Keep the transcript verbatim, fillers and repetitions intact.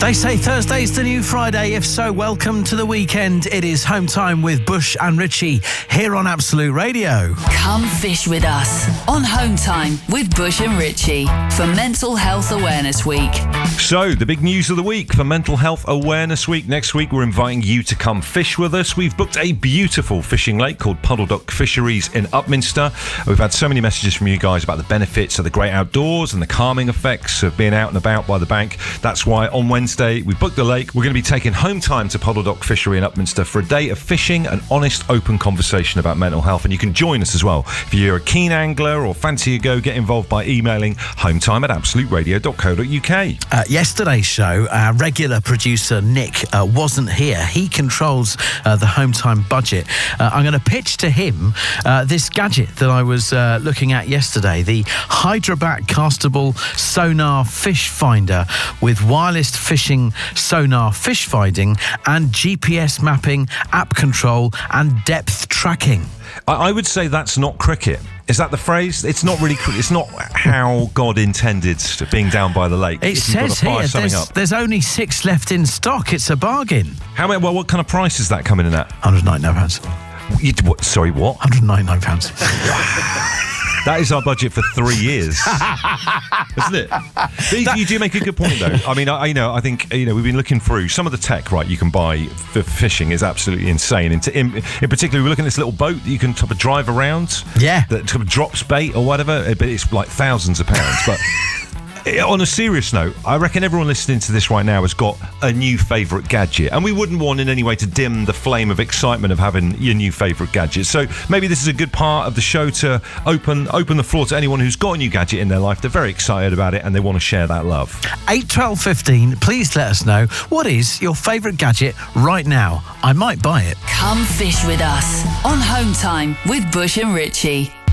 They say Thursday's the new Friday. If so, welcome to the weekend. It is Home Time with Bush and Richie here on Absolute Radio. Come fish with us on Home Time with Bush and Richie for Mental Health Awareness Week. So, the big news of the week for Mental Health Awareness Week. Next week, we're inviting you to come fish with us. We've booked a beautiful fishing lake called Puddle Duck Fisheries in Upminster. We've had so many messages from you guys about the benefits of the great outdoors and the calming effects of being out and about by the bank. That's why on Wednesday, we booked the lake. We're going to be taking Home Time to Puddle Duck Fishery in Upminster for a day of fishing and honest, open conversation about mental health. And you can join us as well. If you're a keen angler or fancy a go, get involved by emailing hometime at absolute radio dot co dot uk. Uh, yesterday's show, our regular producer Nick uh, wasn't here. He controls uh, the Home Time budget. Uh, I'm going to pitch to him uh, this gadget that I was uh, looking at yesterday, the Hydrobat Castable Sonar Fish Finder with wireless fishing sonar fish finding and G P S mapping, app control and depth tracking. I, I would say that's not cricket. Is that the phrase? It's not really. It's not how God intended being down by the lake. It says here there's, there's only six left in stock. It's a bargain. How many? Well, what kind of price is that coming in at? one hundred ninety-nine pounds. You, what, sorry, what? one hundred ninety-nine pounds. That is our budget for three years, isn't it? That, you do make a good point, though. I mean, I, you know, I think you know we've been looking through some of the tech, right? You can buy for fishing is absolutely insane. In, in, in particular, we're looking at this little boat that you can type of drive around. Yeah, that type of drops bait or whatever, but it's like thousands of pounds. But on a serious note, I reckon everyone listening to this right now has got a new favourite gadget, and we wouldn't want in any way to dim the flame of excitement of having your new favourite gadget. So maybe this is a good part of the show to open open the floor to anyone who's got a new gadget in their life. They're very excited about it and they want to share that love. eight twelve fifteen, please let us know, what is your favourite gadget right now? I might buy it. Come fish with us on Home Time with Bush and Richie.